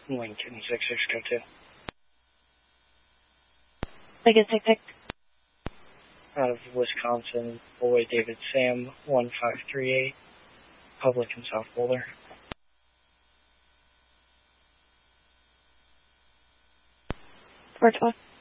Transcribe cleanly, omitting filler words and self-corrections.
Lincoln 6622. Lincoln 66. Out of Wisconsin, Boy David Sam 1538, Public in South Boulder. Virtual.